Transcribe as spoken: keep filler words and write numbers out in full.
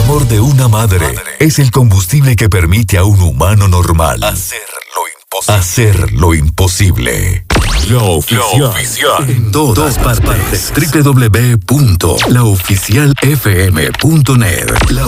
amor de una madre es el combustible que permite a un humano normal hacer lo imposible. Hacer lo imposible. La oficial. La oficial. En todas partes. doble u doble u doble u punto la oficial f m punto net. La